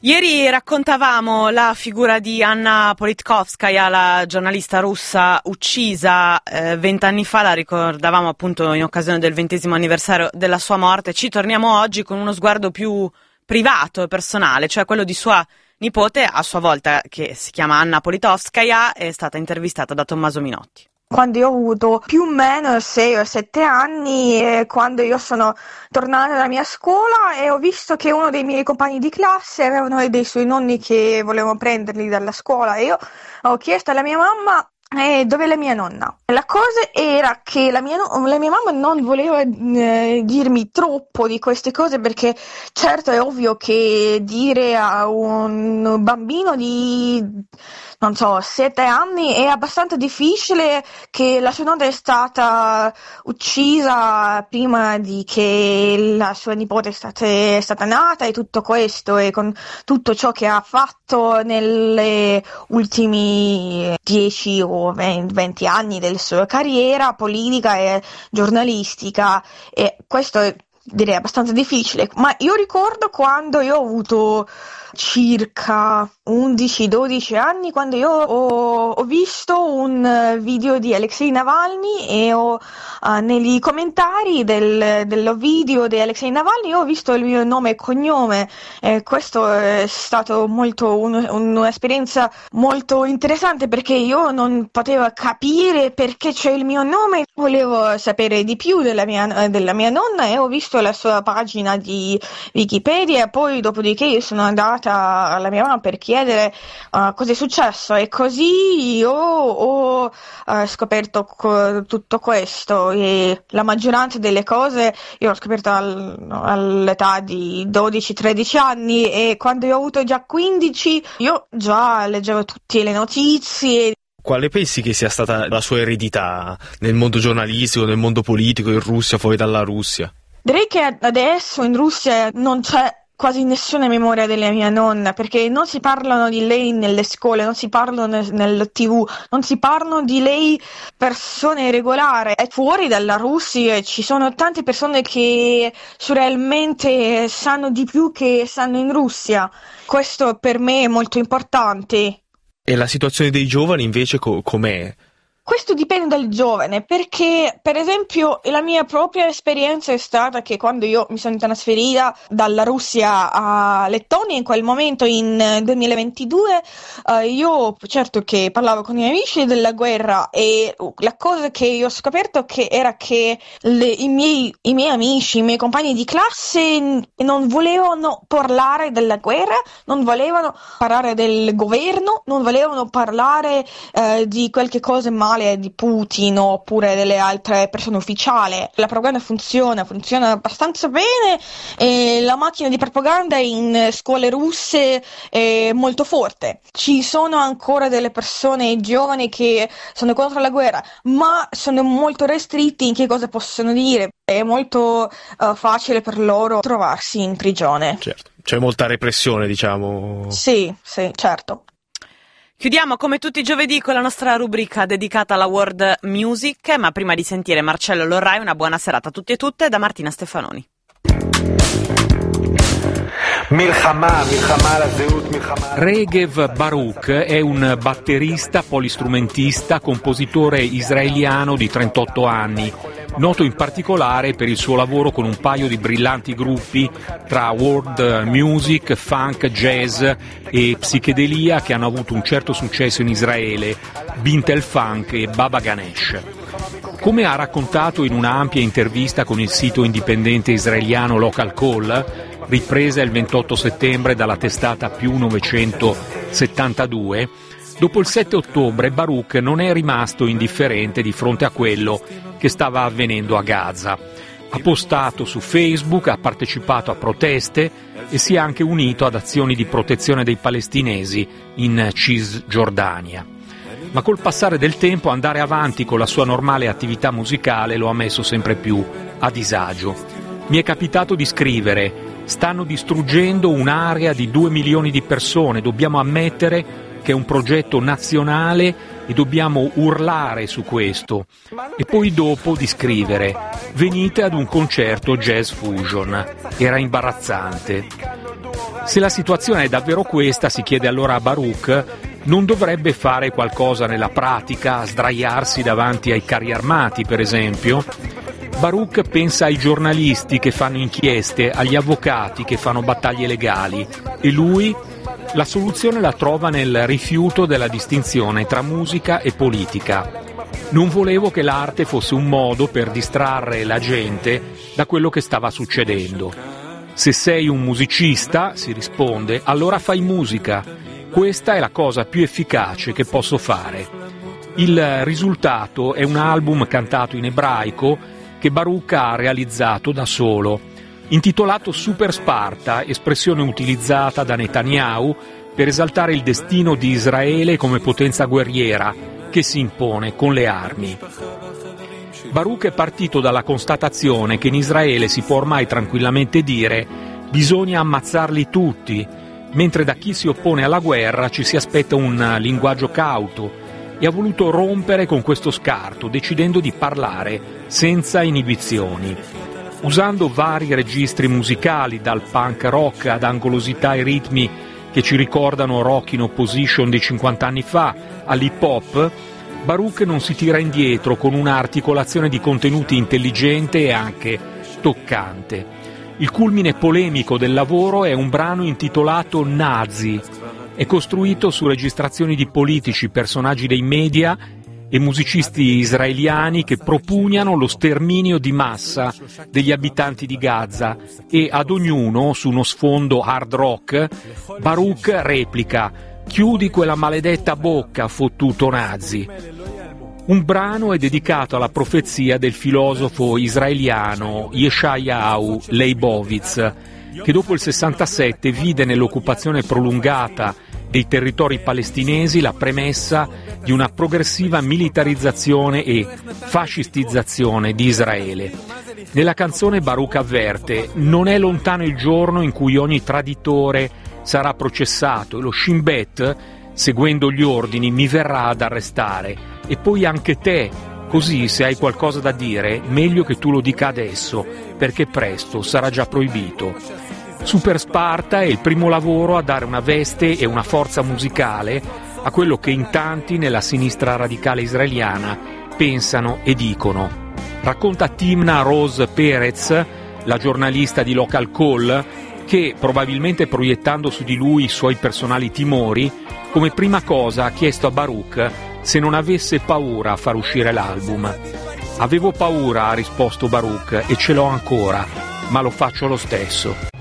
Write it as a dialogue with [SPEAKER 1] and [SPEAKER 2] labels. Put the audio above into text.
[SPEAKER 1] Ieri raccontavamo la figura di Anna Politkovskaja, la giornalista russa uccisa 20 anni fa, la ricordavamo appunto in occasione del 20° anniversario della sua morte. Ci torniamo oggi con uno sguardo più privato e personale, cioè quello di sua nipote, a sua volta, che si chiama Anna Politkovskaja, è stata intervistata da Tommaso Minotti.
[SPEAKER 2] Quando io ho avuto più o meno 6 o 7 anni, quando io sono tornata dalla mia scuola e ho visto che uno dei miei compagni di classe avevano dei suoi nonni che volevano prenderli dalla scuola, e io ho chiesto alla mia mamma dove è la mia nonna. La cosa era che la mia mamma non voleva dirmi troppo di queste cose, perché certo è ovvio che dire a un bambino di, non so, 7 anni è abbastanza difficile che la sua nonna è stata uccisa prima di che la sua nipote è stata nata, e tutto questo, e con tutto ciò che ha fatto negli ultimi 10 o 20 anni della sua carriera politica e giornalistica, e questo è, direi, abbastanza difficile. Ma io ricordo quando io ho avuto circa 11-12 anni, quando io ho visto un video di Alexei Navalny e nei commentari del video di Alexei Navalny ho visto il mio nome e cognome, e questo è stato un'esperienza molto interessante, perché io non potevo capire perché c'è il mio nome. Volevo sapere di più della mia nonna, e ho visto la sua pagina di Wikipedia, e poi dopodiché io sono andata alla mia mamma per chiedere cosa è successo, e così io ho scoperto tutto questo, e la maggioranza delle cose io ho scoperto all'età di 12-13 anni, e quando io ho avuto già 15 io già leggevo tutte le notizie.
[SPEAKER 3] Quale pensi che sia stata la sua eredità nel mondo giornalistico, nel mondo politico, in Russia, fuori dalla Russia?
[SPEAKER 2] Direi che adesso in Russia non c'è quasi nessuna memoria della mia nonna, perché non si parlano di lei nelle scuole, non si parlano nel TV, non si parlano di lei persone regolari. E fuori dalla Russia ci sono tante persone che surrealmente sanno di più che sanno in Russia. Questo per me è molto importante.
[SPEAKER 3] E la situazione dei giovani invece com'è?
[SPEAKER 2] Questo dipende dal giovane, perché per esempio la mia propria esperienza è stata che quando io mi sono trasferita dalla Russia a Lettonia, in quel momento in 2022, io certo che parlavo con i miei amici della guerra, e la cosa che io ho scoperto era che i miei amici, i miei compagni di classe non volevano parlare della guerra, non volevano parlare del governo, non volevano parlare di qualche cosa male di Putin oppure delle altre persone ufficiali. La propaganda funziona abbastanza bene, e la macchina di propaganda in scuole russe è molto forte. Ci sono ancora delle persone giovani che sono contro la guerra, ma sono molto restretti in che cosa possono dire. È molto facile per loro trovarsi in prigione.
[SPEAKER 3] Certo, c'è molta repressione, diciamo.
[SPEAKER 2] Sì, certo.
[SPEAKER 1] Chiudiamo come tutti i giovedì con la nostra rubrica dedicata alla world music, ma prima di sentire Marcello Lorrai, una buona serata a tutti e tutte da Martina Stefanoni.
[SPEAKER 4] Regev Baruch è un batterista, polistrumentista, compositore israeliano di 38 anni, noto in particolare per il suo lavoro con un paio di brillanti gruppi tra world music, funk, jazz e psichedelia che hanno avuto un certo successo in Israele, Bintel Funk e Baba Ganesh. Come ha raccontato in una ampia intervista con il sito indipendente israeliano Local Call, ripresa il 28 settembre dalla testata Più 972, dopo il 7 ottobre Baruch non è rimasto indifferente di fronte a quello che stava avvenendo a Gaza. Ha postato su Facebook, ha partecipato a proteste e si è anche unito ad azioni di protezione dei palestinesi in Cisgiordania. Ma col passare del tempo andare avanti con la sua normale attività musicale lo ha messo sempre più a disagio. Mi è capitato di scrivere: stanno distruggendo un'area di 2 milioni di persone, dobbiamo ammettere che è un progetto nazionale e dobbiamo urlare su questo, e poi dopo di scrivere venite ad un concerto jazz fusion. Era imbarazzante. Se la situazione è davvero questa, si chiede allora a Baruch, non dovrebbe fare qualcosa nella pratica, sdraiarsi davanti ai carri armati per esempio? Baruch pensa ai giornalisti che fanno inchieste, agli avvocati che fanno battaglie legali, e lui la soluzione la trova nel rifiuto della distinzione tra musica e politica. Non volevo che l'arte fosse un modo per distrarre la gente da quello che stava succedendo. Se sei un musicista, si risponde, allora fai musica. Questa è la cosa più efficace che posso fare. Il risultato è un album cantato in ebraico che Baruch ha realizzato da solo, intitolato Super Sparta, espressione utilizzata da Netanyahu per esaltare il destino di Israele come potenza guerriera che si impone con le armi. Baruch è partito dalla constatazione che in Israele si può ormai tranquillamente dire bisogna ammazzarli tutti, mentre da chi si oppone alla guerra ci si aspetta un linguaggio cauto, e ha voluto rompere con questo scarto, decidendo di parlare senza inibizioni. Usando vari registri musicali, dal punk rock ad angolosità e ritmi che ci ricordano Rock in Opposition di 50 anni fa, all'hip hop, Baruch non si tira indietro con una articolazione di contenuti intelligente e anche toccante. Il culmine polemico del lavoro è un brano intitolato Nazi. È costruito su registrazioni di politici, personaggi dei media e musicisti israeliani che propugnano lo sterminio di massa degli abitanti di Gaza, e ad ognuno, su uno sfondo hard rock, Baruch replica «Chiudi quella maledetta bocca, fottuto nazi». Un brano è dedicato alla profezia del filosofo israeliano Yeshayahu Leibovitz, che dopo il 67 vide nell'occupazione prolungata dei territori palestinesi la premessa di una progressiva militarizzazione e fascistizzazione di Israele. Nella canzone Baruch avverte: non è lontano il giorno in cui ogni traditore sarà processato e lo Shin Bet, seguendo gli ordini, mi verrà ad arrestare, e poi anche te, così se hai qualcosa da dire meglio che tu lo dica adesso, perché presto sarà già proibito. Super Sparta è il primo lavoro a dare una veste e una forza musicale a quello che in tanti nella sinistra radicale israeliana pensano e dicono. Racconta Timna Rose Perez, la giornalista di Local Call, che, probabilmente proiettando su di lui i suoi personali timori, come prima cosa ha chiesto a Baruch se non avesse paura a far uscire l'album. Avevo paura, ha risposto Baruch, e ce l'ho ancora, ma lo faccio lo stesso.